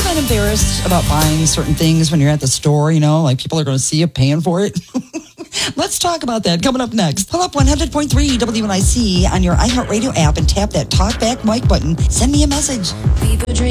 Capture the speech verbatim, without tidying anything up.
not embarrassed about buying certain things when you're at the store? You know, like people are going to see you paying for it. Let's talk about that coming up next. Pull up one hundred point three W N I C on your iHeartRadio app and tap that talkback mic button. Send me a message.